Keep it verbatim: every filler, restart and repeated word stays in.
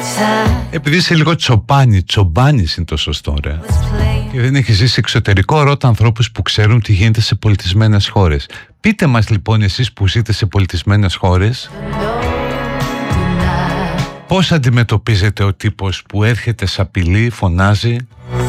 Επειδή είσαι λίγο τσοπάνι, τσομπάνης είναι το σωστό, ρε. Και δεν έχει ζήσει εξωτερικό, ρώτα ανθρώπους που ξέρουν τι γίνεται σε πολιτισμένες χώρες. Πείτε μας λοιπόν εσείς που ζείτε σε πολιτισμένες χώρες, πώς αντιμετωπίζετε ο τύπος που έρχεται σ' απειλή, φωνάζει,